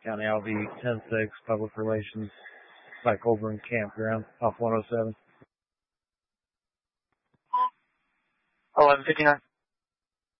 County LV 10-6, Public Relations, back over in Campground, off 107. 11:59.